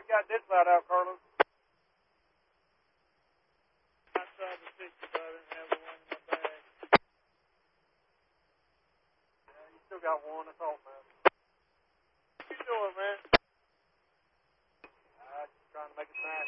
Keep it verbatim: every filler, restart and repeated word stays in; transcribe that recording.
got this side out, Carlos. I tried to fix it, but I didn't have the one in my bag. Yeah, you still got one. That's all, man. What you doing, man? Uh, just trying to make a snack.